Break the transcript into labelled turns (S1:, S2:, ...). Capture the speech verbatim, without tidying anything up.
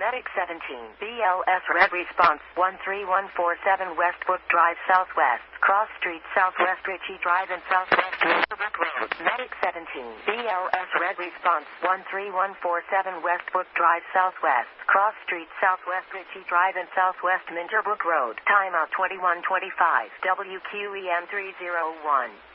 S1: Medic seventeen, B L S Red Response, one three one four seven Westbrook Drive Southwest, Cross Street Southwest Ritchie Drive and Southwest Winterbrook Road. Medic seventeen, B L S Red Response, one three one four seven Westbrook Drive Southwest, Cross Street Southwest Ritchie Drive and Southwest Winterbrook Road. Timeout twenty-one twenty-five, W Q E M three oh one.